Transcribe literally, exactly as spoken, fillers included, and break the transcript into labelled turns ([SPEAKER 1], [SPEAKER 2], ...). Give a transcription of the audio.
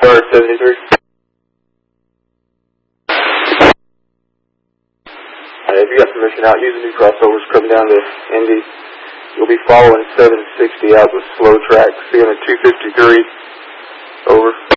[SPEAKER 1] Guard seventy-three. Alright, if you got permission out, using new crossovers coming down to Indy. You'll be following seven sixty out with slow track. See you on a two fifty-three. Over.